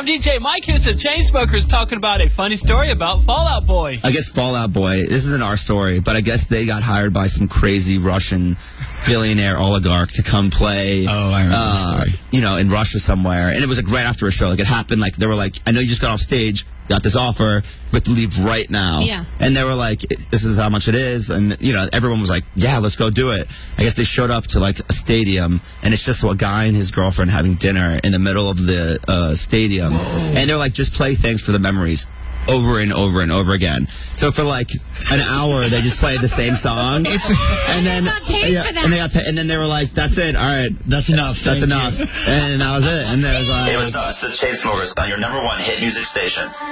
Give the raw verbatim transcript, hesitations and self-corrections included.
I'm D J Mike here. The Chainsmokers talking about a funny story about Fall Out Boy. I guess Fall Out Boy, this isn't our story, but I guess they got hired by some crazy Russian billionaire oligarch to come play, oh, I remember uh, the story. you know, in Russia somewhere. And it was like right after a show. Like it happened, like they were like, I know you just got off stage, got this offer, we have to leave right now. Yeah. And they were like, this is how much it is. And, you know, everyone was like, yeah, let's go do it. I guess they showed up to like a stadium, and it's just a guy and his girlfriend having dinner in the middle of the uh, stadium. Whoa. And they're like, just play Thanks for the Memories over and over and over again. So for like an hour, they just played the same song, and then got paid yeah, for that. and they got paid, and then they were like, "That's it, all right, That's enough. that's Thank enough," you. and that was it. And they was like, Hey, what's up? It's the Chainsmokers on your number one hit music station.